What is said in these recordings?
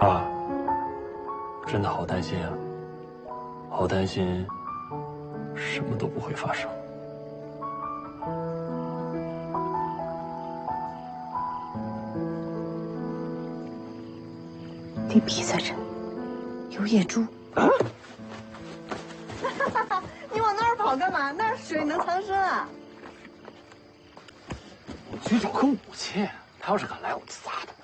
啊，真的好担心啊，好担心，什么都不会发生。 你比在这，有野猪。啊！ 你往那儿跑干嘛？那儿水能藏身啊！ 我去找个武器，他要是敢来，我就杀他。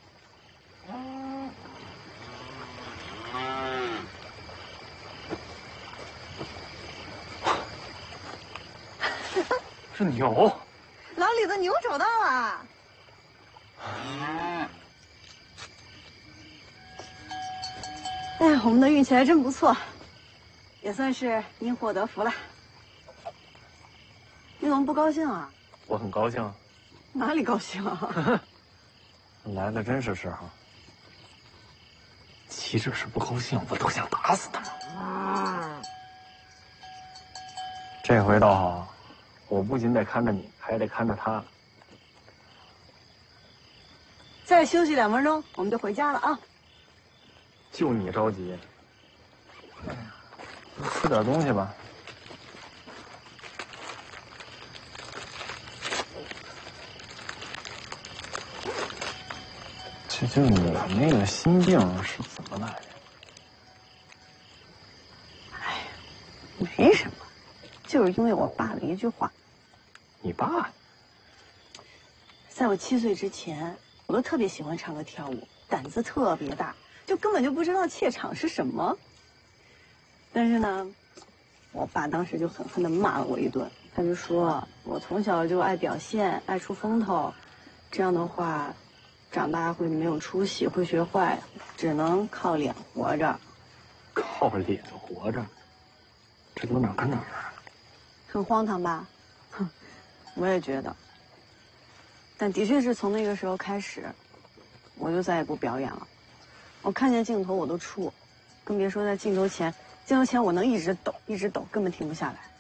是牛， 老李的牛找到了。哎呀，我们的运气还真不错，也算是因祸得福了。你怎么不高兴啊？ 我很高兴。 哪里高兴啊？ 来的真是时候。岂止是不高兴，我都想打死他们。这回倒好。 我不仅得看着你，还得看着他。 再休息2分钟，我们就回家了啊！ 就你着急。哎呀，吃点东西吧。就你那个心病是怎么来的？ 哎，没什么。 就是因为我爸的一句话。 你爸？ 在我7岁之前，我都特别喜欢唱歌跳舞，胆子特别大，就根本就不知道怯场是什么。但是呢，我爸当时就狠狠地骂了我一顿，他就说我从小就爱表现，爱出风头，这样的话，长大会没有出息，会学坏，只能靠脸活着。 靠脸活着？这都哪跟哪儿啊？ 很荒唐吧？哼，我也觉得。但的确是从那个时候开始，我就再也不表演了。我看见镜头我都怵，更别说在镜头前。镜头前我能一直抖，一直抖，根本停不下来。